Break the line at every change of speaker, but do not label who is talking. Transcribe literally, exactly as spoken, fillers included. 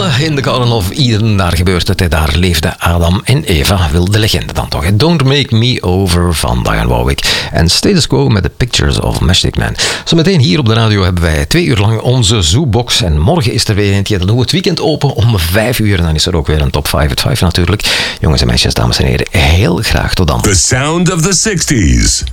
in de Garden of Eden, daar gebeurt het. Hè. Daar leefden Adam en Eva, wil de legende dan toch. Hè. Don't Make Me Over van Diane Warwick. En Status Quo met The Pictures of Magic Man. Zometeen hier op de radio hebben wij twee uur lang onze Zoobox. En morgen is er weer eentje. Dan doen we het weekend open om vijf uur. En dan is er ook weer een top vijf at vijf natuurlijk. Jongens en meisjes, dames en heren, heel graag tot dan.
The sound of the sixties.